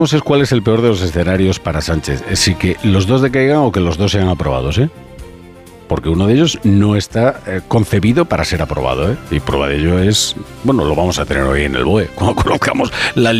es cuál es el peor de los escenarios para Sánchez. Es si que los dos decaigan o que los dos sean aprobados, ¿eh? Porque uno de ellos no está concebido para ser aprobado, ¿eh? Y prueba de ello es, bueno, lo vamos a tener hoy en el BOE, cuando conozcamos la